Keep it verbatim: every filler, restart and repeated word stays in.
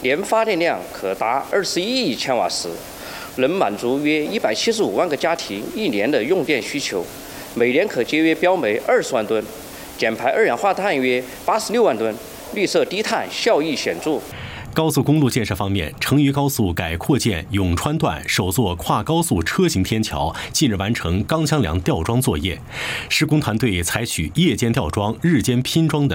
年发电量可达二十一亿千瓦时，能满足约一百七十五万个家庭一年的用电需求，每年可节约标煤二十万吨，减排二氧化碳约八十六万吨，绿色低碳效益显著。 高速公路建设方面，成渝高速改扩建永川段首座跨高速车行天桥近日完成钢箱梁吊装作业，施工团队采取夜间吊装、日间拼装的